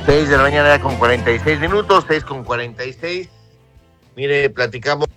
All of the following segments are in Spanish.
6 de la mañana con 46 minutos, 6 con 46. Mire, platicamos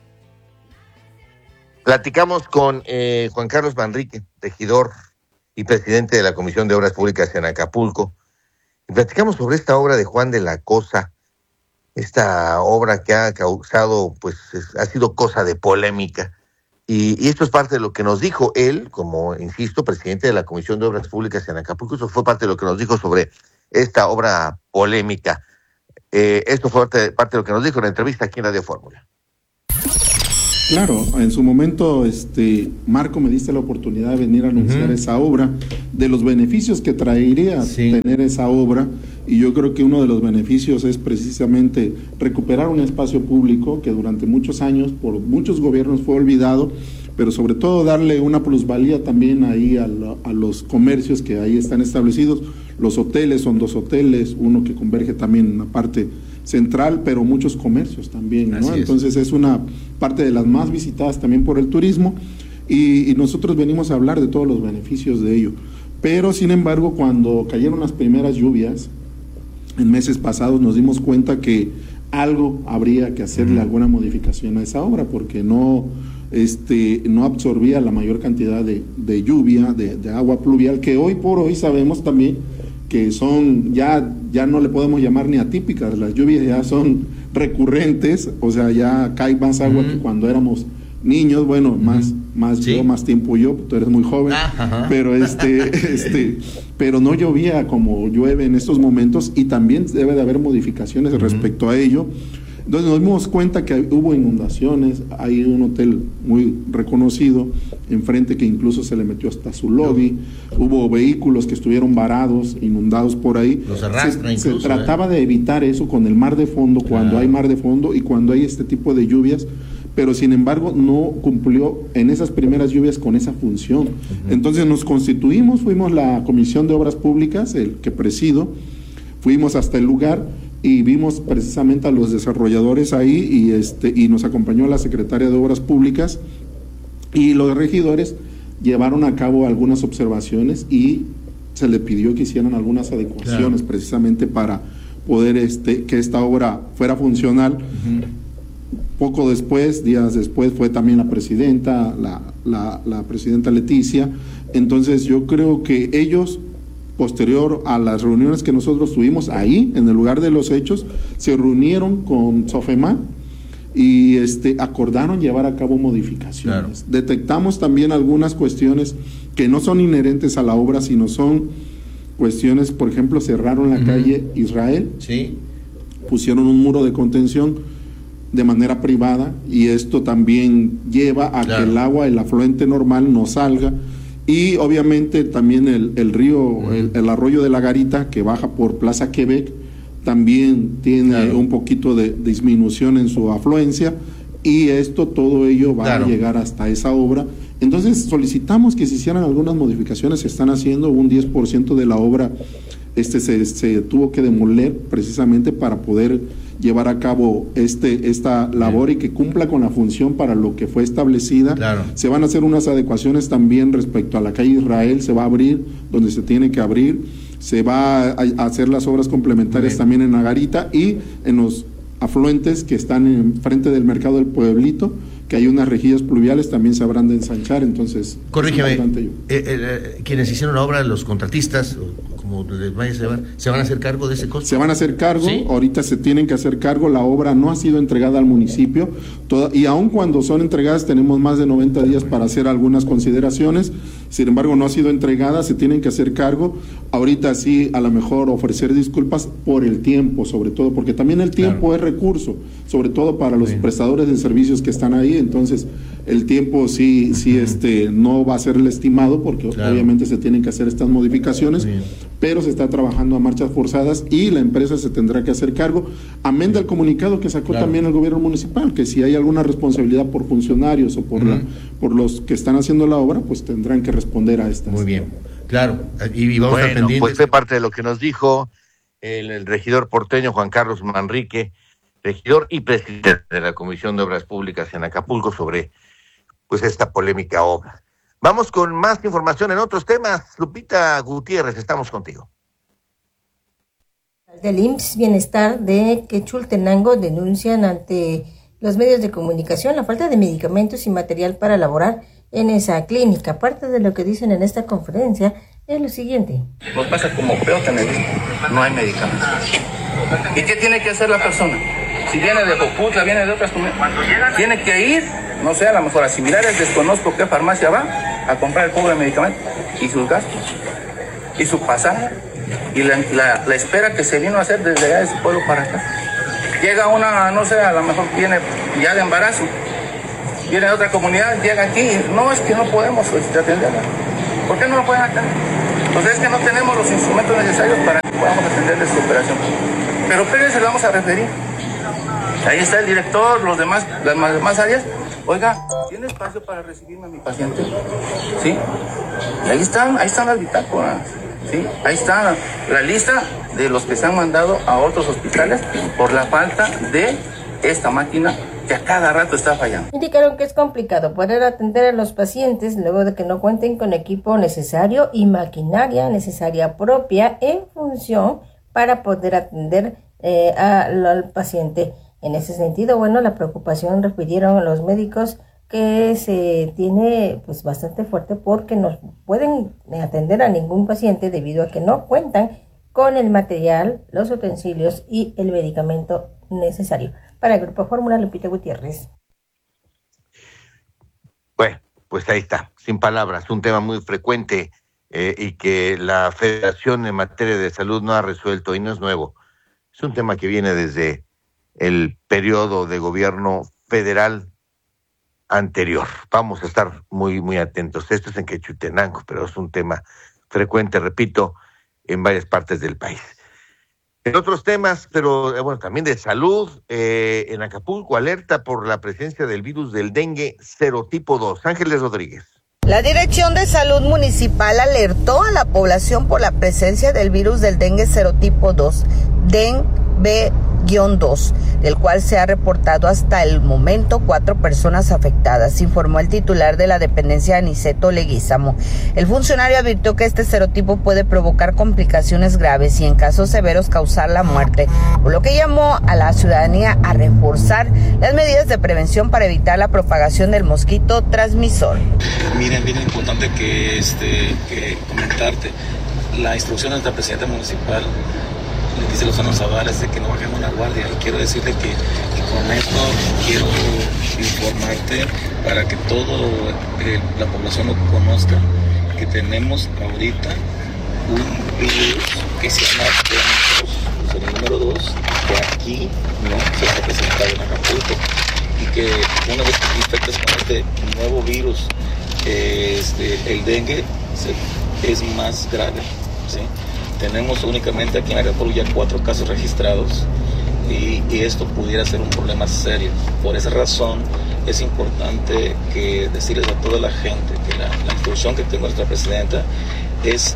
con Juan Carlos Manrique, regidor y presidente de la Comisión de Obras Públicas en Acapulco. Y platicamos sobre esta obra de Juan de la Cosa, esta obra que ha causado, pues, ha sido cosa de polémica. Y esto es parte de lo que nos dijo él, como, insisto, presidente de la Comisión de Obras Públicas en Acapulco. Eso fue parte de lo que nos dijo sobre esta obra polémica. Esto fue parte de lo que nos dijo en la entrevista aquí en Radio Fórmula. Claro, en su momento, Marco, me diste la oportunidad de venir a anunciar esa obra, de los beneficios que traería tener esa obra, y yo creo que uno de los beneficios es precisamente recuperar un espacio público que durante muchos años, por muchos gobiernos, fue olvidado, pero sobre todo darle una plusvalía también ahí a los comercios que ahí están establecidos. Los hoteles, son 2 hoteles, uno que converge también en la parte central, pero muchos comercios también, ¿no? Entonces es una parte de las más visitadas también por el turismo, y nosotros venimos a hablar de todos los beneficios de ello. Pero sin embargo, cuando cayeron las primeras lluvias, en meses pasados, nos dimos cuenta que algo habría que hacerle alguna modificación a esa obra, porque no absorbía la mayor cantidad de lluvia, de agua pluvial, que hoy por hoy sabemos también que son, ya no le podemos llamar ni atípicas, las lluvias ya son recurrentes, o sea, ya cae más agua que cuando éramos niños, bueno, más ¿sí? Yo, más tiempo yo, tú eres muy joven, pero pero no llovía como llueve en estos momentos, y también debe de haber modificaciones respecto a ello. Entonces nos dimos cuenta que hubo inundaciones. Hay un hotel muy reconocido enfrente que incluso se le metió hasta su lobby, hubo vehículos que estuvieron varados, inundados por ahí. Los arrastra incluso. Se trataba de evitar eso con el mar de fondo, cuando hay mar de fondo y cuando hay este tipo de lluvias, pero sin embargo no cumplió en esas primeras lluvias con esa función. Entonces nos constituimos, fuimos la Comisión de Obras Públicas, el que presido, fuimos hasta el lugar y vimos precisamente a los desarrolladores ahí, y nos acompañó la secretaria de Obras Públicas, y los regidores llevaron a cabo algunas observaciones y se le pidió que hicieran algunas adecuaciones precisamente para poder que esta obra fuera funcional. Poco después, días después, fue también la presidenta, la presidenta Leticia. Entonces yo creo que ellos, posterior a las reuniones que nosotros tuvimos ahí, en el lugar de los hechos, se reunieron con Sofema y acordaron llevar a cabo modificaciones. Detectamos también algunas cuestiones que no son inherentes a la obra, sino son cuestiones, por ejemplo, cerraron la calle Israel, pusieron un muro de contención de manera privada, y esto también lleva a que el agua, el afluente normal, no salga. Y obviamente también el río, el arroyo de la Garita, que baja por Plaza Quebec, también tiene un poquito de disminución en su afluencia, y todo ello va a llegar hasta esa obra. Entonces solicitamos que se hicieran algunas modificaciones. Se están haciendo. Un 10% de la obra se tuvo que demoler precisamente para poder llevar a cabo esta labor y que cumpla con la función para lo que fue establecida. Se van a hacer unas adecuaciones también respecto a la calle Israel. Se va a abrir donde se tiene que abrir, se va a hacer las obras complementarias también en la Garita, y en los afluentes que están enfrente del mercado del Pueblito, que hay unas rejillas pluviales, también se habrán de ensanchar. Entonces, corrígeme, quienes hicieron la obra, los contratistas, como les vaya a llevar, ¿se van a hacer cargo de ese costo? Se van a hacer cargo, ahorita se tienen que hacer cargo. La obra no ha sido entregada al municipio, y aun cuando son entregadas tenemos más de 90 días para hacer algunas consideraciones. Sin embargo, no ha sido entregada, se tienen que hacer cargo. Ahorita sí, a lo mejor ofrecer disculpas por el tiempo, sobre todo, porque también el tiempo es recurso, sobre todo para los prestadores de servicios que están ahí. Entonces, el tiempo no va a ser el estimado, porque obviamente se tienen que hacer estas modificaciones, pero se está trabajando a marchas forzadas y la empresa se tendrá que hacer cargo, amén del comunicado que sacó también el gobierno municipal, que si hay alguna responsabilidad por funcionarios o por los que están haciendo la obra, pues tendrán que responder a estas. Muy bien, claro, y vamos a estar pendientes. Pues fue parte de lo que nos dijo el regidor porteño Juan Carlos Manrique, regidor y presidente de la Comisión de Obras Públicas en Acapulco, sobre pues esta polémica obra. Vamos con más información en otros temas. Lupita Gutiérrez, estamos contigo. Del IMSS Bienestar de Quechultenango denuncian ante los medios de comunicación la falta de medicamentos y material para laborar en esa clínica. Parte de lo que dicen en esta conferencia es lo siguiente. Nos pasa como Peotenes, no hay medicamentos. ¿Y qué tiene que hacer la persona? Si viene de Jojutla, viene de otras comunidades, tiene que ir, no sé, a lo mejor a similares, desconozco qué farmacia va a comprar el pobre medicamento y sus gastos y su pasaje y la espera que se vino a hacer desde allá de su pueblo para acá. Llega una, no sé, a lo mejor viene ya de embarazo, viene de otra comunidad, llega aquí y no, es que no podemos atenderla. ¿Por qué no lo pueden atender? Pues es que no tenemos los instrumentos necesarios para que podamos atenderles su operación. Pero Pérez se lo vamos a referir. Ahí está el director, las demás áreas. Oiga, ¿tiene espacio para recibirme a mi paciente? ¿Sí? Y ahí están las bitácoras. ¿Sí? Ahí está la lista de los que se han mandado a otros hospitales por la falta de esta máquina que a cada rato está fallando. Indicaron que es complicado poder atender a los pacientes luego de que no cuenten con equipo necesario y maquinaria necesaria propia en función para poder atender al paciente. En ese sentido, la preocupación refirieron a los médicos que se tiene pues bastante fuerte porque no pueden atender a ningún paciente debido a que no cuentan con el material, los utensilios y el medicamento necesario. Para el Grupo Fórmula, Lupita Gutiérrez. Bueno, pues ahí está, sin palabras, un tema muy frecuente y que la Federación en materia de salud no ha resuelto y no es nuevo. Es un tema que viene desde el periodo de gobierno federal anterior. Vamos a estar muy, muy atentos. Esto es en Quechultenango, pero es un tema frecuente, repito, en varias partes del país. En otros temas, pero también de salud, en Acapulco, alerta por la presencia del virus del dengue serotipo 2. Ángeles Rodríguez. La Dirección de Salud Municipal alertó a la población por la presencia del virus del dengue serotipo 2, DENB-2, del cual se ha reportado hasta el momento 4 personas afectadas, informó el titular de la dependencia Aniceto Leguízamo. El funcionario advirtió que este serotipo puede provocar complicaciones graves y en casos severos causar la muerte, por lo que llamó a la ciudadanía a reforzar las medidas de prevención para evitar la propagación del mosquito transmisor. Miren, bien importante que comentarte, la instrucción de la presidenta municipal le dice a los Zavales de que no bajemos la guardia, y quiero decirle que con esto quiero informarte para que toda la población lo conozca, que tenemos ahorita un virus que se llama DENB-2, el número 2, que aquí no se ha presentado en Acapulco, y que una vez que te infectas con este nuevo virus, el dengue es más grave, ¿sí? Tenemos únicamente aquí en Acapulco ya 4 casos registrados y esto pudiera ser un problema serio. Por esa razón es importante que decirles a toda la gente que la instrucción que tengo nuestra presidenta es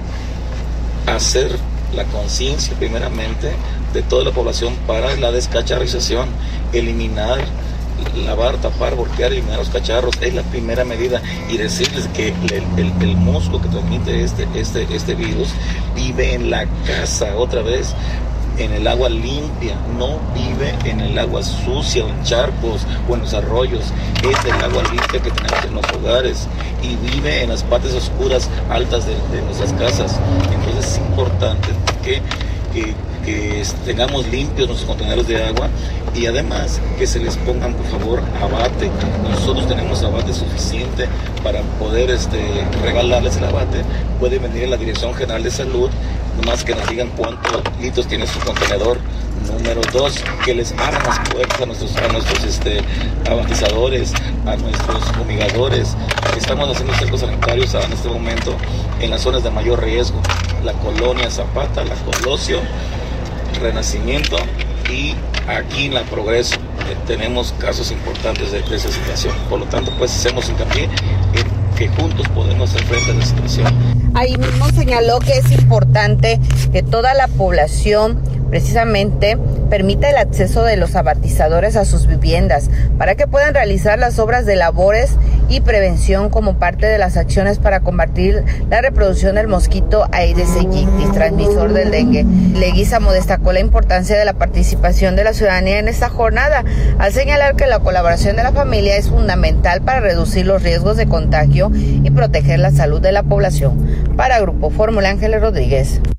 hacer la conciencia primeramente de toda la población para la descacharrización, eliminar, lavar, tapar, voltear, eliminar los cacharros, es la primera medida, y decirles que el mosco que transmite este virus vive en la casa, otra vez, en el agua limpia, no vive en el agua sucia o en charcos o en los arroyos, es el agua limpia que tenemos en los hogares y vive en las partes oscuras altas de nuestras casas. Entonces es importante que tengamos limpios nuestros contenedores de agua y además que se les pongan por favor abate. Nosotros tenemos abate suficiente para poder regalarles el abate. Puede venir a la Dirección General de Salud, nomás que nos digan cuántos litros tiene su contenedor. Número 2, que les abran las puertas a nuestros abatizadores, a nuestros fumigadores. Estamos haciendo cercos sanitarios en este momento en las zonas de mayor riesgo, la colonia Zapata, la Colosio, Renacimiento y aquí en la Progreso. Tenemos casos importantes de esa situación. Por lo tanto, pues hacemos hincapié que juntos podemos hacer frente a la situación. Ahí mismo señaló que es importante que toda la población precisamente permita el acceso de los abatizadores a sus viviendas para que puedan realizar las obras de labores y prevención como parte de las acciones para combatir la reproducción del mosquito Aedes aegypti, transmisor del dengue. Leguízamo destacó la importancia de la participación de la ciudadanía en esta jornada, al señalar que la colaboración de la familia es fundamental para reducir los riesgos de contagio y proteger la salud de la población. Para Grupo Fórmula, Ángeles Rodríguez.